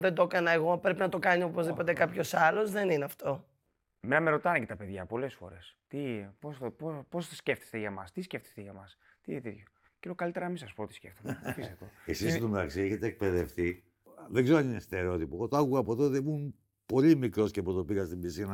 Δεν το έκανα εγώ, πρέπει να το κάνει οπωσδήποτε κάποιος άλλος, δεν είναι αυτό. Εμένα με ρωτάνε και τα παιδιά πολλές φορές. Πώς το σκέφτεστε για μας, τι σκέφτεστε για μας, τι τέτοιο. Και λέω καλύτερα να μην σας πω τι σκέφτομαι. Αφήστε το. Εσείς στο μεταξύ έχετε εκπαιδευτεί. Δεν ξέρω αν είναι στερεότυπο. Εγώ το άκουγα από τότε, ήμουν πολύ μικρός και πρώτο πήγα στην πισίνα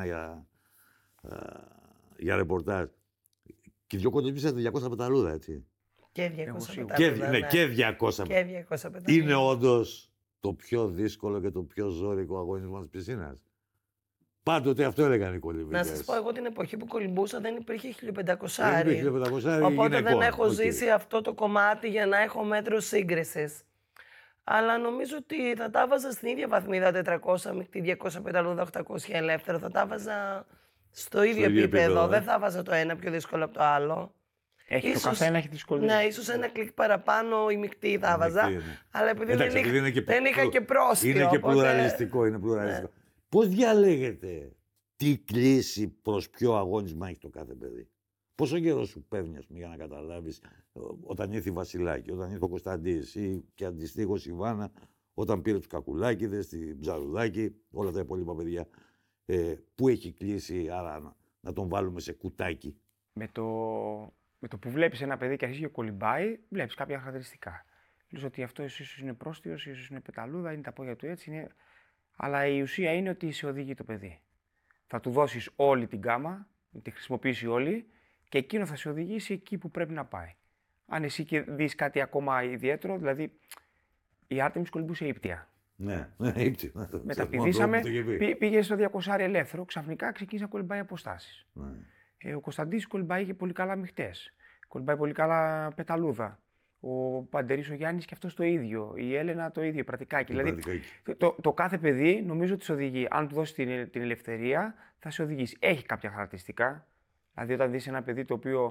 για ρεπορτάζ. Και δυο κολυμπήσατε 200 πεταλούδα, έτσι. Και 200 Και, πεταλούδα, ναι, και 200. Και 200 πεταλούδα. Είναι όντως το πιο δύσκολο και το πιο ζώρικο αγωνισμό της πισίνας. Πάντοτε αυτό έλεγαν οι κολυμπητές. Να σας πω, εγώ την εποχή που κολυμπούσα δεν υπήρχε 1500. Δεν υπήρχε 1500. Οπότε δεν έχω ζήσει αυτό το κομμάτι για να έχω μέτρο σύγκρισης. Αλλά νομίζω ότι θα τα βάζα στην ίδια βαθμίδα 400 με τη 200 πεταλούδα, 800 ελεύθερο. Θα τα βάζα στο ίδιο επίπεδο. Δεν θα βάζα το ένα πιο δύσκολο από το άλλο. Έχει ίσως, το καθένα έχει δυσκολίες. Ναι, ίσως ένα κλικ παραπάνω η μεικτή θα βάζα. Αλλά επειδή δεν είχα και πρόστιο. Είναι και πλουραλιστικό. Είναι πλουραλιστικό. Ναι. Πώς διαλέγετε τι κλίση προς ποιο αγώνισμα έχει το κάθε παιδί? Πόσο καιρό σου παίρνει, για να καταλάβεις, όταν ήρθε η Βασιλάκη, όταν ήρθε ο Κωνσταντής ή και αντιστοίχως η Βάνα, όταν πήρε τους Κακουλάκηδες, την Ψαρουδάκη, όλα τα υπόλοιπα παιδιά, πού έχει κλείσει, άρα να τον βάλουμε σε κουτάκι? Με το που βλέπεις ένα παιδί και αρχίζει και κολυμπάει, βλέπεις κάποια χαρακτηριστικά. Λες ότι αυτό ίσως είναι πρόστιος, ίσως είναι πεταλούδα, είναι τα πόδια του έτσι, είναι... Αλλά η ουσία είναι ότι σε οδηγεί το παιδί. Θα του δώσεις όλη την γκάμα, τη χρησιμοποιήσει όλη, και εκείνο θα σε οδηγήσει εκεί που πρέπει να πάει. Αν εσύ και δεις κάτι ακόμα ιδιαίτερο, δηλαδή η Άρτεμις κολυμπούσε ύπτια. Ναι, ύπτια. Μεταπηδήσαμε, πήγε στο 200 ελεύθερο, ξαφνικά ξεκίνησε να κολυμπάει αποστάσεις. Ναι. Ο Κωνσταντής κολυμπάει και πολύ καλά μειχτές. Κολυμπάει πολύ καλά πεταλούδα. Ο Παντερής ο Γιάννης και αυτός το ίδιο. Η Έλενα το ίδιο, πρατικάκι. Δηλαδή το κάθε παιδί νομίζω ότι σε οδηγεί. Αν του δώσει την ελευθερία, θα σε οδηγήσει. Έχει κάποια χαρακτηριστικά. Δηλαδή, όταν δεις ένα παιδί το οποίο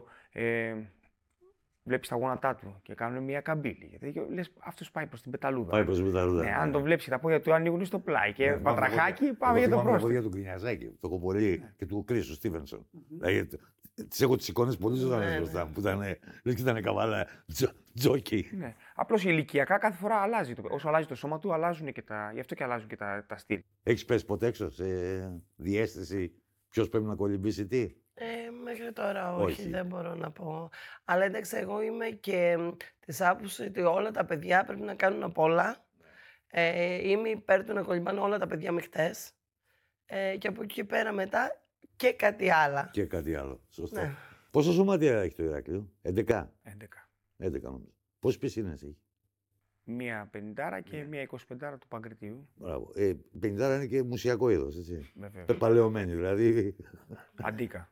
βλέπεις τα γόνατά του και κάνουν μια καμπύλη, γιατί λες αυτός πάει προς την πεταλούδα. Πάει προς την πεταλούδα. Ναι, αν τον βλέπεις και τα πόδια του ανοίγουν στο πλάι και πατραχάκι, πάμε για το πρόσωπο. Τα πόδια του Γκρινιαζάκη, το Κοπολί και του Κρίσου Στίβενσον. Τις έχω τις εικόνες πολύ ζωντανές μπροστά μου, που ήταν καβάλα τζόκι. Απλώς ηλικιακά κάθε φορά αλλάζει. Όσο αλλάζει το σώμα του, αλλάζουν και γι' αυτό και αλλάζουν και τα στυλ. Έχεις πέσει ποτέ έξω σε διαίσθηση ποιος πρέπει να κολυμπήσει τι? Μέχρι τώρα όχι, δεν μπορώ να πω. Αλλά εντάξει, εγώ είμαι και της άποψης ότι όλα τα παιδιά πρέπει να κάνουν απ' όλα. Είμαι υπέρ του να κολυμπάνε όλα τα παιδιά μειχτές. Και από εκεί και πέρα μετά και κάτι άλλο. Και κάτι άλλο, σωστό. Ναι. Πόσα σωματεία έχει το Ηράκλειο? 11. 11 νομίζω. Πόσες πισίνες έχει? Μία 50 και μία 25 του Παγκριτίου. Μπράβο. 50 είναι και μουσιακό είδος, έτσι. Βεβαίως. Πεπαλαιωμένη, δηλαδή. Αντίκα.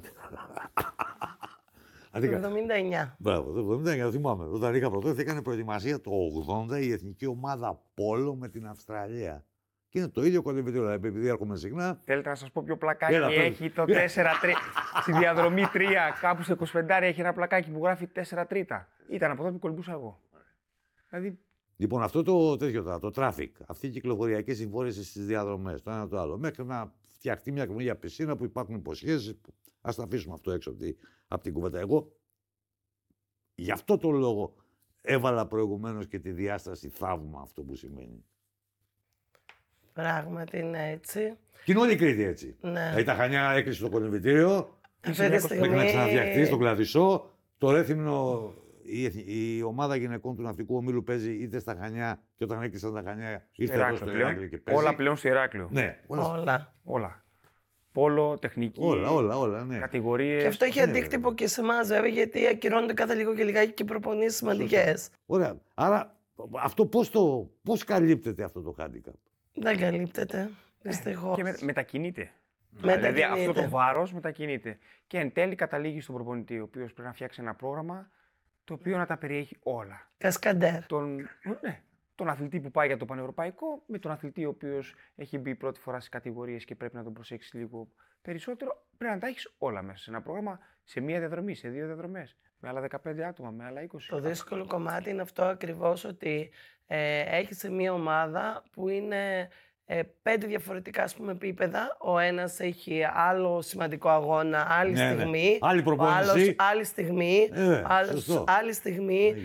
Το 79. Μπράβο, το 79, θυμάμαι. Όταν είχα πρωτό, έκανε προετοιμασία το 80 η εθνική ομάδα Πόλο με την Αυστραλία. Και είναι το ίδιο κολυμπητήριο, δηλαδή, επειδή έρχομαι συχνά. Θέλετε να σας πω ποιο πλακάκι έχει το 4-3. Στη διαδρομή 3, κάπου στο 25 έχει ένα πλακάκι που γράφει 4 τρίτα. Ήταν από τότε που κολυμπούσα εγώ. Δηλαδή... Λοιπόν, αυτό το traffic, αυτή η κυκλοφοριακή συμφόρηση στις διαδρομές, το ένα το άλλο, μέχρι να φτιαχτεί μια καινούργια πισίνα που υπάρχουν υποσχέσεις. Ας τα αφήσουμε αυτό έξω από την κουβέντα. Εγώ γι' αυτό το λόγο έβαλα προηγουμένως και τη διάσταση θαύμα αυτό που σημαίνει. Πράγματι είναι έτσι. Και είναι όλη η Κρήτη έτσι. Ναι. Δηλαδή τα Χανιά έκλεισε το κολυμβητήριο, μέχρι να ξαναφτιαχτεί στο Κλαδισσό, το Ρέθυμνο. Η ομάδα γυναικών του Ναυτικού Ομίλου παίζει είτε στα Χανιά και όταν έκλεισαν τα Χανιά ήρθε εδώ στο Ηράκλειο και παίζει. Όλα πλέον στο Ηράκλειο. Ναι, όλα. Πόλο, τεχνική. Όλα, ναι. Κατηγορίες. Και αυτό έχει αντίκτυπο και σε εμάς, βέβαια, γιατί ακυρώνονται κάθε λίγο και λιγάκι και προπονήσεις σημαντικές. Ωραία. Άρα αυτό πώς καλύπτεται αυτό το handicap? Δεν καλύπτεται. Δυστυχώς. Και μετακινείται. Δηλαδή αυτό το βάρος μετακινείται. Και εν τέλει καταλήγει στον προπονητή, ο οποίος πρέπει να φτιάξει ένα πρόγραμμα το οποίο να τα περιέχει όλα. Κασκαντέρ. Τον αθλητή που πάει για το πανευρωπαϊκό, με τον αθλητή ο οποίος έχει μπει πρώτη φορά στις κατηγορίες και πρέπει να τον προσέξεις λίγο περισσότερο, πρέπει να τα έχεις όλα μέσα σε ένα πρόγραμμα, σε μία διαδρομή, σε 2 διαδρομές, με άλλα 15 άτομα, με άλλα 20. Το δύσκολο κομμάτι είναι αυτό ακριβώς, ότι έχεις μία ομάδα που είναι 5 διαφορετικά, ας πούμε, επίπεδα. Ο ένας έχει άλλο σημαντικό αγώνα, άλλη στιγμή. Άλλη προπόνηση. Άλλη στιγμή. Άλλη στιγμή.